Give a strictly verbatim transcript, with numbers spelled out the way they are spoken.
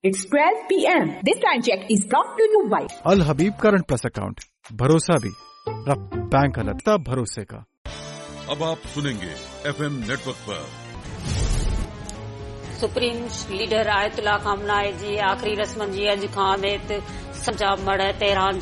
It's twelve p m This time check is brought to you by Al Habib current plus account, भरोसा भी रब bank अलग भरोसे का। अब आप सुनेंगे एफएम नेटवर्क पर सुप्रीम लीडर आयतुल्ला खामनाई जी आख़िरी रस्मनि जी अॼु खां अमेत सजा मड़ तेहरान